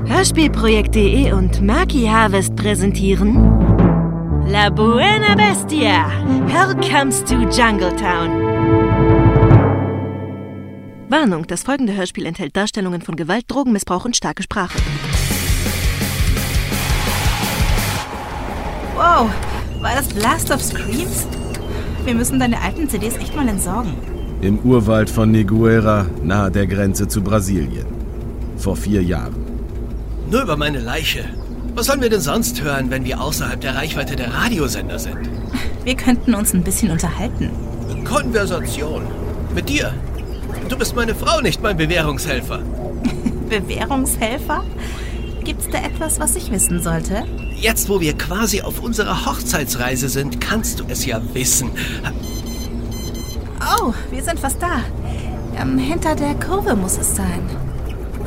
Hörspielprojekt.de und Maki Harvest präsentieren La Buena Bestia, Hell Comes to Jungletown. Warnung, das folgende Hörspiel enthält Darstellungen von Gewalt, Drogenmissbrauch und starke Sprache. Wow, war das Blast of Screams? Wir müssen deine alten CDs echt mal entsorgen. Im Urwald von Neguera, nahe der Grenze zu Brasilien. Vor 4 Jahren. Nur über meine Leiche. Was sollen wir denn sonst hören, wenn wir außerhalb der Reichweite der Radiosender sind? Wir könnten uns ein bisschen unterhalten. Konversation. Mit dir. Du bist meine Frau, nicht mein Bewährungshelfer. Bewährungshelfer? Gibt's da etwas, was ich wissen sollte? Jetzt, wo wir quasi auf unserer Hochzeitsreise sind, kannst du es ja wissen. Oh, wir sind fast da. Hinter der Kurve muss es sein.